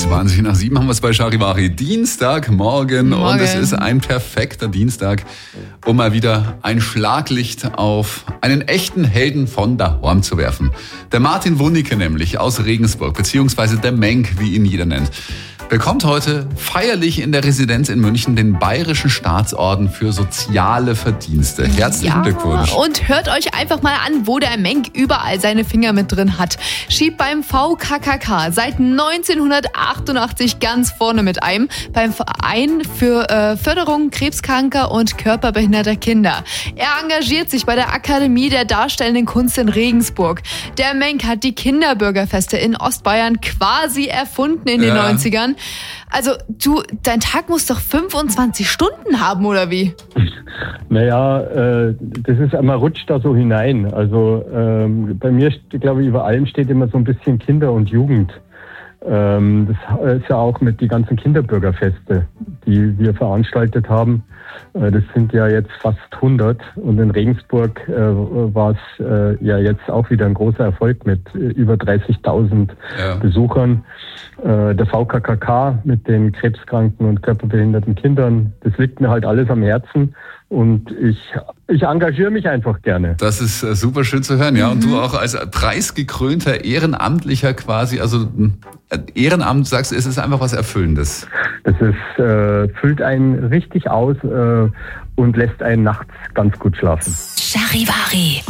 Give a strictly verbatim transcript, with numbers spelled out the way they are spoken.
zwanzig nach sieben haben wir es bei Charivari. Dienstagmorgen Morgen. Und es ist ein perfekter Dienstag, um mal wieder ein Schlaglicht auf einen echten Helden von daheim zu werfen. Der Martin Wunicke nämlich aus Regensburg, beziehungsweise der Menk, wie ihn jeder nennt, bekommt heute feierlich in der Residenz in München den Bayerischen Staatsorden für soziale Verdienste. Herzlichen Ja, Glückwunsch. und hört euch einfach mal an, wo der Menk überall seine Finger mit drin hat. Schiebt beim V K K K seit neunzehnhundertachtundachtzig ganz vorne mit einem, beim Verein für äh, Förderung krebskranker und körperbehinderter Kinder. Er engagiert sich bei der Akademie der Darstellenden Kunst in Regensburg. Der Menk hat die Kinderbürgerfeste in Ostbayern quasi erfunden in den Ja. neunzigern. Also du, dein Tag muss doch fünfundzwanzig Stunden haben, oder wie? Naja, äh, das ist einmal rutscht da so hinein. Also ähm, bei mir, glaube ich, über allem steht immer so ein bisschen Kinder und Jugend. Ähm, das ist ja auch mit die ganzen Kinderbürgerfeste, die wir veranstaltet haben. Äh, das sind ja jetzt fast hundert und in Regensburg äh, war es äh, ja jetzt auch wieder ein großer Erfolg mit äh, über dreißigtausend Ja. Besuchern. Äh, der V K K K mit den krebskranken und körperbehinderten Kindern, das liegt mir halt alles am Herzen. Und ich, ich engagiere mich einfach gerne. Das ist äh, super schön zu hören, ja. Und du auch als preisgekrönter Ehrenamtlicher quasi, also äh, Ehrenamt, sagst du, es ist einfach was Erfüllendes. Das ist, äh, füllt einen richtig aus äh, und lässt einen nachts ganz gut schlafen. Charivari.